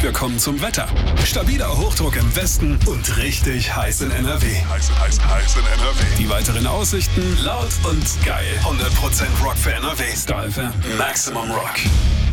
wir kommen zum Wetter. Stabiler Hochdruck im Westen und richtig heiß in NRW. Heiß in NRW. Die weiteren Aussichten laut und geil. 100% Rock für NRW. Star FM. Maximum Rock.